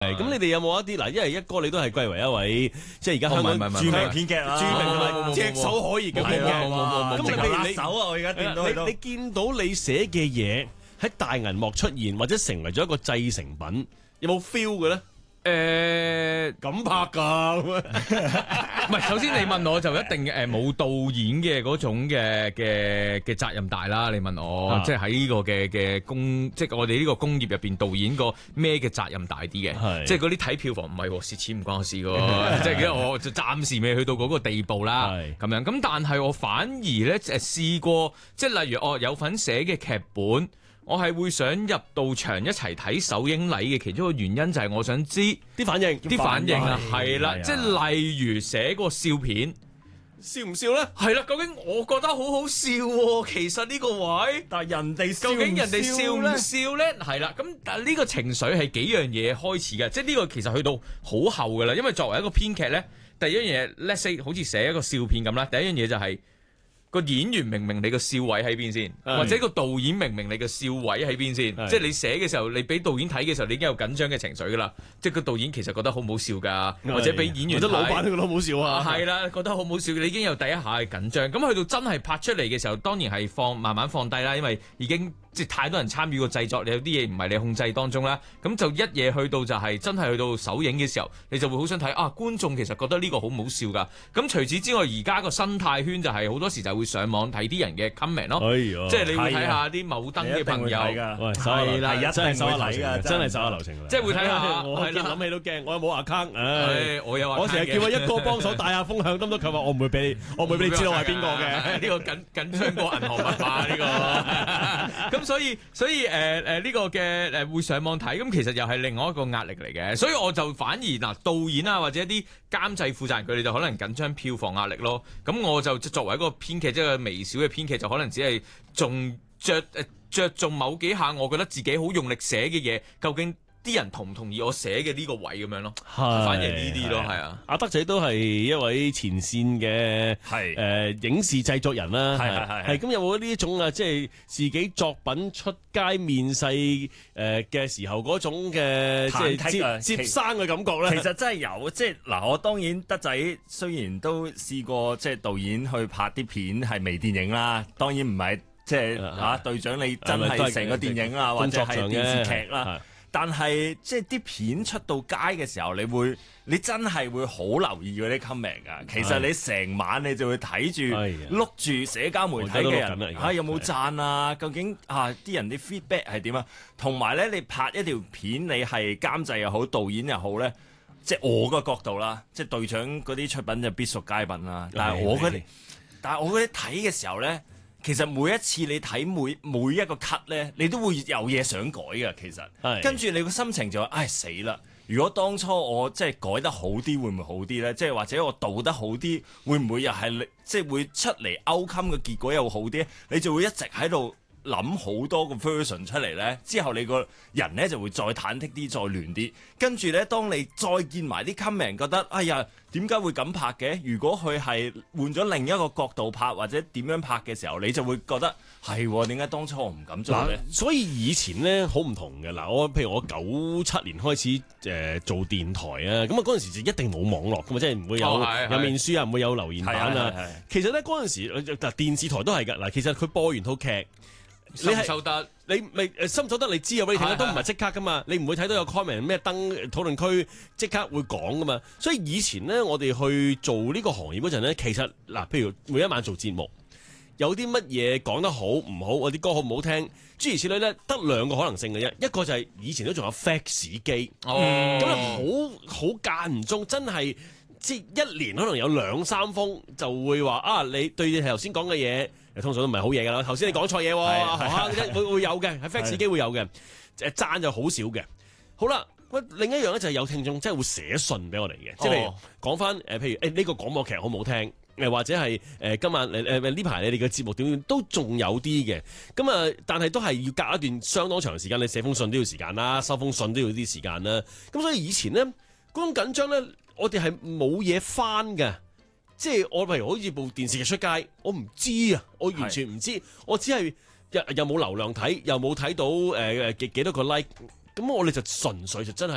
咁你哋有冇一啲嗱？因為一哥你都係貴為一位，即係而家香港著名編劇啦， 著名同埋炙手可熱嘅編劇。 咁咁譬如你手啊，我而家見到佢都你見到你寫嘅嘢喺大銀幕出現，或者成為咗一個製成品，有冇 feel 嘅咧？咁拍㗎， 唔係，首先你問我就一定冇導演嘅嗰種嘅責任大啦。你問我，即係喺呢個嘅即係我哋呢個工業入邊，導演個咩嘅責任大啲嘅？即係嗰啲睇票房唔係喎，蝕錢唔關我事㗎，即係我就暫時未去到嗰個地步啦。咁樣咁，但係我反而咧試過，即係例如我有份寫嘅劇本。我係會想入到場一齊睇首映禮嘅其中一個原因就係我想知啲反應啊，係啦，即係例如寫個笑片， 笑唔笑咧？ 係啦，究竟我覺得好好笑喎，其實呢個位， 但係人哋究竟人哋笑唔笑咧？係啦，咁但係呢個情緒係幾樣嘢開始嘅，即係呢個其實去到好後噶啦，因為作為一個編劇咧，第一樣嘢 let's say 好似寫一個笑片咁啦，第一樣嘢就係。個演員明唔明你個笑位喺邊先，或者個導演明唔明你個笑位喺邊先？即係你寫嘅時候，你俾導演睇嘅時候，你已經有緊張嘅情緒噶啦。即係個導演其實覺得好唔好笑㗎，或者俾演員睇， 或者老闆都覺得好唔好笑啊。 係啦，覺得好唔好笑，你已經有第一下嘅緊張。咁去到真係拍出嚟嘅時候，當然係慢慢放低啦，因為已經即係太多人參與個製作，你有啲嘢唔係你控制當中啦。咁就一夜去到就係真係去到首映嘅時候，你就會好想睇啊！觀眾其實覺得呢個好唔好笑㗎。咁除此之外，而家個生態圈就係好多時就會上網睇啲人嘅 comment 咯，即係你會睇下啲某燈嘅朋友， 係啦，真係手下留情㗎，真係手下留情㗎。 即係會睇下， 我諗起都驚，我有冇 account？ 我有 account 嘅。 我成日叫我一哥幫手帶下風向，得唔得？佢話我唔會俾你，我唔會俾你知道我係邊個嘅。 呢個緊張過銀行密碼呢個。咁所以呢個嘅會上網睇，咁其實又係另外一個壓力嚟嘅。所以我就反而嗱，導演啊或者一啲監製負責人佢哋就可能緊張票房壓力咯。咁我就作為一個編劇，即係微小嘅編劇，就可能只係仲着重某幾下，我覺得自己好用力寫嘅嘢，究竟啲人同唔同意我寫嘅呢個位咁樣咯？反而呢啲咯，係啊。阿德仔都係一位前線嘅影視製作人啦，係咁有冇呢一種啊？即係自己作品出街面世嘅時候嗰種嘅即係接生嘅感覺咧？ 其實真係有，即係嗱，我當然德仔雖然都試過即係導演去拍啲片係微電影啦，當然唔係即係隊長你真係成個電影啊，或者係電視劇啦。但係即係啲片出到街嘅時候，你真係會好留意嗰啲 comment 㗎。其實你成晚你就會睇住碌住社交媒體嘅人有冇讚啊？究竟啲人啲 feedback 係點啊？同埋咧，你拍一條片，你係監製又好，導演又好咧，即係我個角度啦，即係隊長嗰啲出品就必屬佳品啦。但係我嗰啲睇嘅時候咧。其實每一次你睇每一個 cut 咧，你都會有嘢想改嘅。其實，跟住你個心情就話：唉死啦！如果當初我即係改得好啲，會唔會好啲咧？即係或者我導得好啲，會唔會又係即係會出嚟 outcome 嘅結果又好啲？你就會一直喺度諗好多個 version 出嚟咧。之後你個人咧就會再忐忑啲，再亂啲。跟住咧，當你再見埋啲 comment，覺得哎呀〜點解會咁拍嘅？如果佢係換咗另一個角度拍，或者點樣拍嘅時候，你就會覺得係點解當初我唔敢做咧？ 所以以前咧好唔同嘅嗱，譬如我97年開始做電台啊，咁啊嗰陣時就一定冇網絡噶嘛，即係唔會有面書啊，唔會有留言板啊。其實咧嗰陣時嗱電視台都係㗎嗱，其實佢播完套劇。 收唔收得？ 你咪收唔收得？你知啊？俾你睇都唔係即刻噶嘛，你唔會睇到有 comment 咩登討論區即刻會講噶嘛。所以以前咧，我哋去做呢個行業嗰陣咧，其實嗱，譬如每一晚做節目，有啲乜嘢講得好唔好，或啲歌好唔好聽，諸如此類咧，得兩個可能性嘅啫。一個就係以前都仲有 fax 機，咁好間唔中，真係即係一年可能有2-3封就會話你對你頭先講嘅嘢。通常都唔係好嘢㗎啦。頭先你講錯嘢喎，會有嘅，喺 fax 機會有嘅，讚就好少嘅。好啦，另一樣咧就係有聽眾真係會寫信俾我哋嘅，即係譬如講翻譬如呢個廣播劇好唔好聽，或者係今晚呢排你哋嘅節目點都仲有啲嘅。咁啊，但係都係要隔一段相當長時間，你寫封信都要時間啦，收封信都要啲時間啦。咁所以以前咧嗰種緊張咧，我哋係冇嘢翻嘅。即係我譬如好似部電視劇出街，我唔知啊，我完全唔知，我只係又冇流量睇，又冇睇到幾多個 like，咁我哋就純粹就真係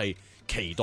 期待